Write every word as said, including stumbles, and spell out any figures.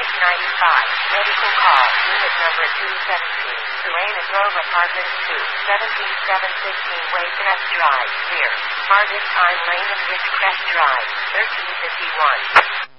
six ninety-five. Medical call. Unit number two seventeen. Tulane Grove Apartments two. seventeen seven fifteen Waycrest Drive. Near. Hardest Time Lane and Ridgecrest Drive. thirteen fifty-one.